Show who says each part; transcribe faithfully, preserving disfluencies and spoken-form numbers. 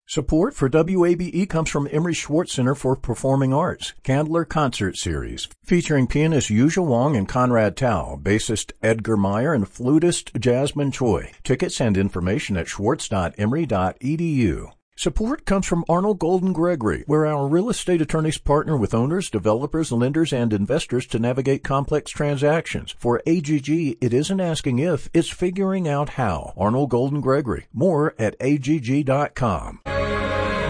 Speaker 1: Support for W A B E comes from Emery Schwartz Center for Performing Arts, Candler Concert Series, featuring pianist Yuzha Wong and Conrad Tao, bassist Edgar Meyer, and flutist Jasmine Choi. Tickets and information at schwartz dot emory dot e d u. Support comes from Arnold Golden Gregory, where our real estate attorneys partner with owners, developers, lenders, and investors to navigate complex transactions. For A G G, it isn't asking if, it's figuring out how. Arnold Golden Gregory. More at A G G dot com.